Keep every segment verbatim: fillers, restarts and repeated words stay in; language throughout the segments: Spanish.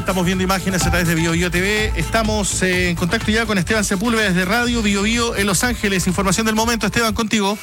Estamos viendo imágenes a través de Bio Bio T V. Estamos eh, en contacto ya con Esteban Sepúlveda desde Radio Bio Bio en Los Ángeles. Información del momento, Esteban, contigo.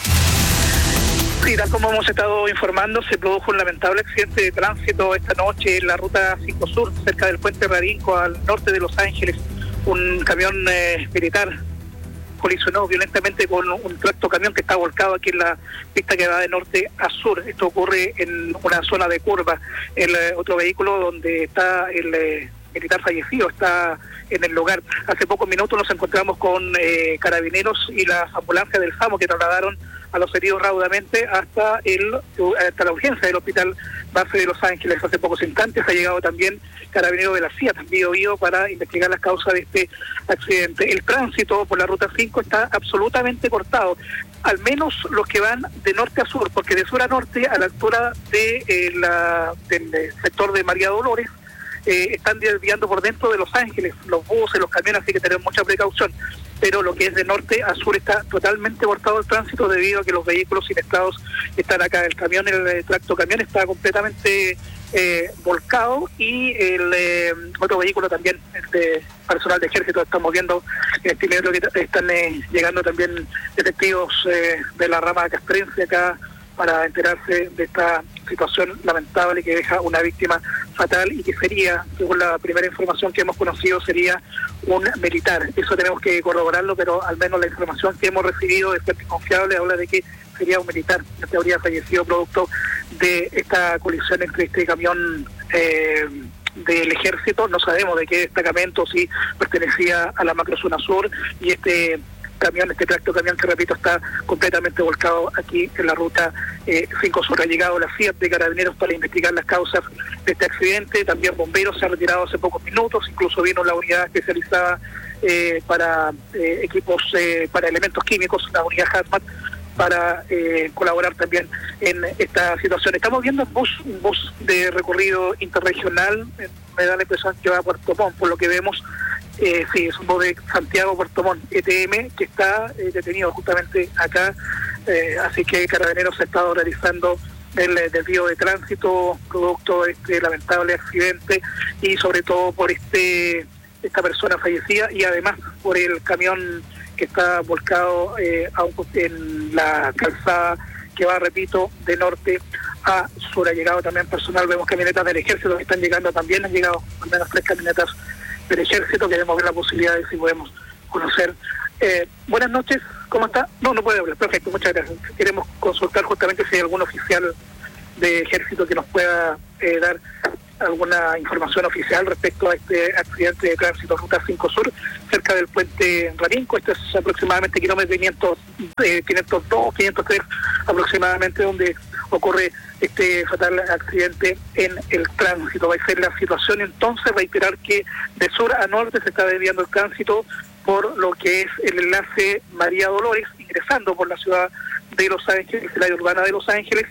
Sí, tal como hemos estado informando, se produjo un lamentable accidente de tránsito esta noche en la ruta cinco Sur, cerca del puente Rarinco, al norte de Los Ángeles. Un camión eh, militar colisionó violentamente con un tractocamión que está volcado aquí en la pista que va de norte a sur. Esto ocurre en una zona de curva. El eh, otro vehículo donde está el eh, militar fallecido está en el lugar. Hace pocos minutos nos encontramos con eh, carabineros y las ambulancias del SAMU que trasladaron a los heridos raudamente hasta el hasta la urgencia del Hospital Base de Los Ángeles. Hace pocos instantes ha llegado también carabinero de la C I A, también Bio para investigar las causas de este accidente. El tránsito por la ruta cinco está absolutamente cortado, al menos los que van de norte a sur, porque de sur a norte, a la altura de eh, la, del sector de María Dolores, Eh, están desviando por dentro de Los Ángeles los buses, los camiones, así que tenemos mucha precaución. Pero lo que es de norte a sur está totalmente cortado el tránsito debido a que los vehículos siniestrados están acá. El camión, el, el tractocamión está completamente eh, volcado y el eh, otro vehículo también, el de personal de ejército. Estamos viendo en este minuto que están eh, llegando también detectivos eh, de la rama castrense acá para enterarse de esta situación lamentable que deja una víctima fatal y que sería, según la primera información que hemos conocido, sería un militar. Eso tenemos que corroborarlo, pero al menos la información que hemos recibido de fuente confiable habla de que sería un militar que habría fallecido producto de esta colisión entre este camión eh, del ejército. No sabemos de qué destacamento, si pertenecía a la macrozona sur, y este camión, este tractocamión que repito está completamente volcado aquí en la ruta eh, cinco Sur. Ha llegado la C I A de Carabineros para investigar las causas de este accidente. También bomberos se han retirado hace pocos minutos, incluso vino la unidad especializada eh, para eh, equipos, eh, para elementos químicos, la unidad Hazmat, para eh, colaborar también en esta situación. Estamos viendo un bus, un bus de recorrido interregional, me da la impresión que va a Puerto Montt, por lo que vemos. Eh, sí, es un bus de Santiago Puerto Montt E T M que está eh, detenido justamente acá, eh, así que Carabineros ha estado realizando el eh, desvío de tránsito producto de este lamentable accidente y sobre todo por este esta persona fallecida y además por el camión que está volcado eh, a un, en la calzada que va, repito, de norte a sur. Ha llegado también personal, vemos camionetas del ejército que están llegando también, han llegado al menos tres camionetas del ejército. Queremos ver la posibilidad de si podemos conocer. Eh, buenas noches, ¿cómo está? No, no puede hablar, perfecto, muchas gracias. Queremos consultar justamente si hay algún oficial de ejército que nos pueda eh, dar alguna información oficial respecto a este accidente de tránsito ruta cinco Sur, cerca del puente Rarinco. Esto es aproximadamente kilómetro quinientos, eh, quinientos dos, quinientos tres aproximadamente, donde ocurre este fatal accidente en el tránsito. Va a ser la situación entonces, reiterar que de sur a norte se está desviando el tránsito por lo que es el enlace María Dolores, ingresando por la ciudad de Los Ángeles, el área urbana de Los Ángeles,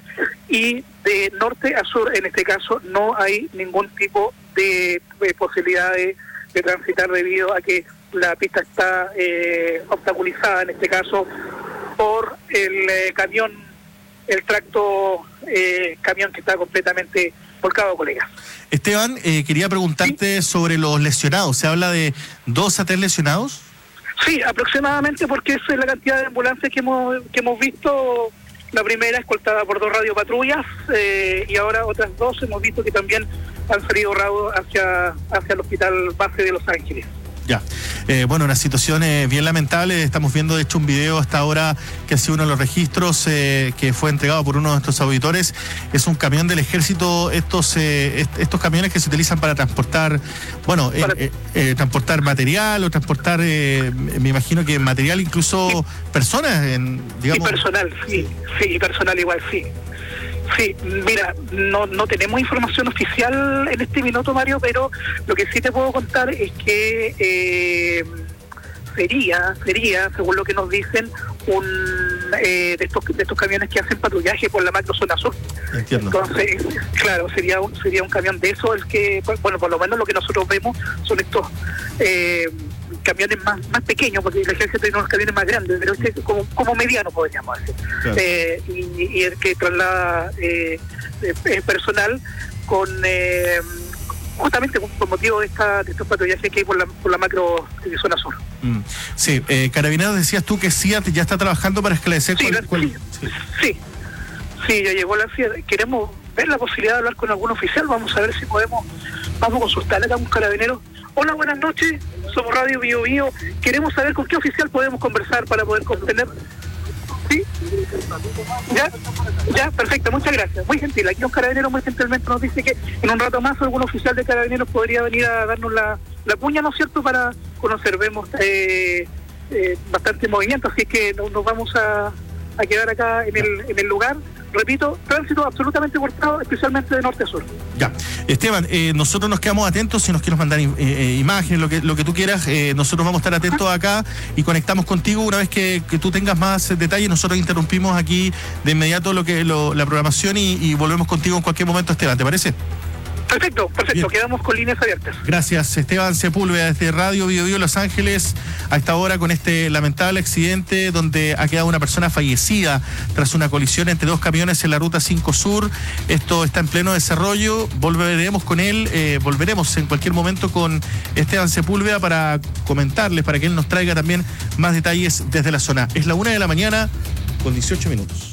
y de norte a sur, en este caso, no hay ningún tipo de, de posibilidad de, de transitar debido a que la pista está eh, obstaculizada, en este caso, por el eh, camión, el tracto eh, camión que está completamente volcado, colegas. Esteban, eh, quería preguntarte ¿Sí? sobre los lesionados. ¿Se habla de dos a tres lesionados? Sí, aproximadamente, porque esa es la cantidad de ambulancias que hemos que hemos visto. La primera escoltada por dos radiopatrullas eh, y ahora otras dos hemos visto que también han salido raudo hacia, hacia el Hospital Base de Los Ángeles. Ya, eh, bueno, una situación eh, bien lamentable. Estamos viendo de hecho un video hasta ahora que ha sido uno de los registros eh, que fue entregado por uno de nuestros auditores. Es un camión del ejército, estos eh, est- estos camiones que se utilizan para transportar, bueno, eh, para... Eh, eh, transportar material o transportar, eh, me imagino que material, incluso sí. personas, en, digamos. Y personal, sí, sí, y personal igual, sí. Sí, mira, no no tenemos información oficial en este minuto, Mario, pero lo que sí te puedo contar es que eh, sería, sería, según lo que nos dicen, un eh, de estos de estos camiones que hacen patrullaje por la macrozona sur. Entiendo. Entonces, claro, sería un, sería un camión de eso el que, bueno, por lo menos lo que nosotros vemos son estos eh, camiones más más pequeños, porque el ejército tiene unos camiones más grandes, pero este es como, como mediano, podríamos decir. Claro. Eh, y, y el que traslada eh, eh, personal con eh, justamente por motivo de, esta, de estos patrullajes que hay por la, por la macro de zona sur. Mm. Sí, eh, Carabineros, decías tú que C I A T ya está trabajando para esclarecer sí, cuál, cuál... Sí, sí, sí, sí, ya llegó la C I A T. Queremos ver la posibilidad de hablar con algún oficial, vamos a ver si podemos, vamos a consultarle a un carabinero. Hola, buenas noches, somos Radio Bio Bio, queremos saber con qué oficial podemos conversar para poder comprender. ¿Sí? ¿Ya? Ya, perfecto, muchas gracias. Muy gentil. Aquí un carabinero muy gentilmente nos dice que en un rato más algún oficial de carabineros podría venir a darnos la, la cuña, ¿no es cierto?, para conocer. Vemos eh, eh, bastante movimiento, así que no, nos vamos a, a quedar acá en el, en el lugar. Repito, tránsito absolutamente cortado, especialmente de norte a sur. Ya. Esteban, eh, nosotros nos quedamos atentos, si nos quieres mandar eh, imágenes, lo que lo que tú quieras, eh, nosotros vamos a estar atentos acá y conectamos contigo una vez que, que tú tengas más detalles. Nosotros interrumpimos aquí de inmediato lo que lo, la programación y, y volvemos contigo en cualquier momento, Esteban, ¿te parece? Perfecto, perfecto. Bien. Quedamos con líneas abiertas. Gracias, Esteban Sepúlveda, desde Radio Bio Bio Los Ángeles, a esta hora con este lamentable accidente donde ha quedado una persona fallecida tras una colisión entre dos camiones en la Ruta cinco Sur. Esto está en pleno desarrollo, volveremos con él, eh, volveremos en cualquier momento con Esteban Sepúlveda para comentarles, para que él nos traiga también más detalles desde la zona. Es la una de la mañana con dieciocho minutos.